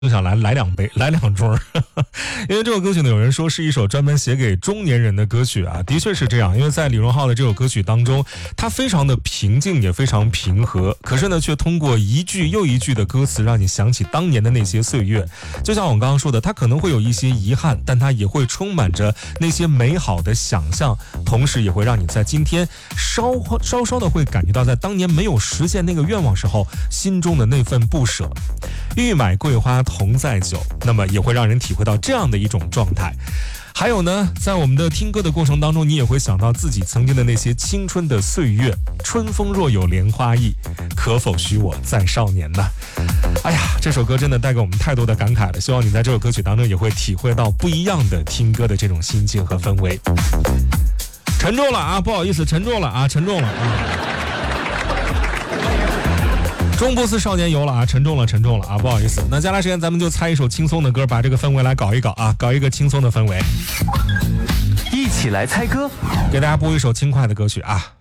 就想来两杯，来两盅因为这首歌曲呢，有人说是一首专门写给中年人的歌曲啊，的确是这样。因为在李荣浩的这首歌曲当中，他非常的平静，也非常平和，可是呢，却通过一句又一句的歌词，让你想起当年的那些岁月。就像我刚刚说的，他可能会有一些遗憾，但他也会充满着那些美好的想象，同时也会让你在今天稍稍的会感觉到，在当年没有实现那个愿望时候，心中的那份不舍。欲买桂花同载酒，那么也会让人体会到这样的一种状态。还有呢，在我们的听歌的过程当中，你也会想到自己曾经的那些青春的岁月。春风若有莲花意，可否许我再少年呢？哎呀，这首歌真的带给我们太多的感慨了，希望你在这首歌曲当中也会体会到不一样的听歌的这种心情和氛围。沉重了啊，不好意思，沉重了啊。中不似少年游了啊，沉重了啊，不好意思。那接下来时间咱们就猜一首轻松的歌，把这个氛围来搞一搞啊，搞一个轻松的氛围。 一起来猜歌， 给大家播一首轻快的歌曲啊。